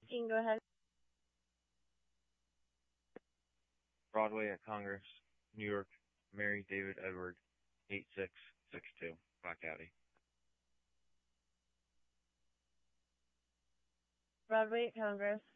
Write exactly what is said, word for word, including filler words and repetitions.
You can go ahead. Broadway at Congress, New York, Mary David Edward, eight six six two, Black County. Broadway at Congress.